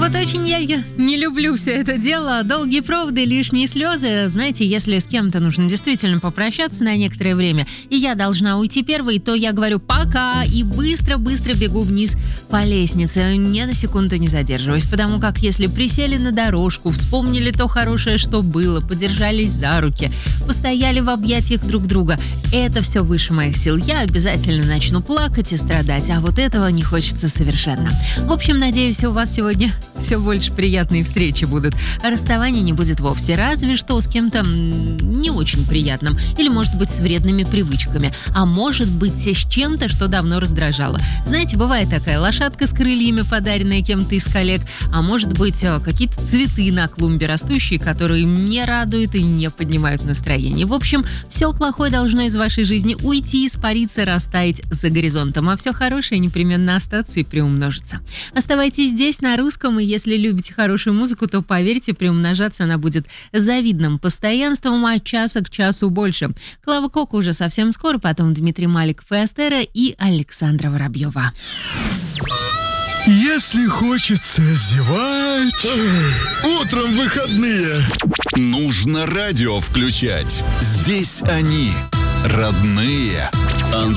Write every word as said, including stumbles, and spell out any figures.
Вот очень я не люблю все это дело. Долгие проводы, лишние слезы. Знаете, если с кем-то нужно действительно попрощаться на некоторое время, и я должна уйти первой, то я говорю «пока» и быстро-быстро бегу вниз по лестнице. Ни на секунду не задерживаюсь, потому как если присели на дорожку, вспомнили то хорошее, что было, подержались за руки, постояли в объятиях друг друга, это все выше моих сил. Я обязательно начну плакать и страдать, а вот этого не хочется совершенно. В общем, надеюсь, у вас сегодня все больше приятные встречи будут. А расставания не будет вовсе, разве что с кем-то не очень приятным. Или, может быть, с вредными привычками. А может быть, с чем-то, что давно раздражало. Знаете, бывает такая лошадка с крыльями, подаренная кем-то из коллег. А может быть, какие-то цветы на клумбе растущие, которые не радуют и не поднимают настроение. В общем, все плохое должно из вашей жизни уйти, испариться, растаять за горизонтом. А все хорошее непременно остаться и приумножиться. Оставайтесь здесь, на русском, и если любите хорошую музыку, то, поверьте, приумножаться она будет завидным постоянством, от часа к часу больше. Клава Кока уже совсем скоро, потом Дмитрий Маликов и Астера и Александра Воробьева. Если хочется зевать, утром выходные, нужно радио включать. Здесь они, родные. Андрей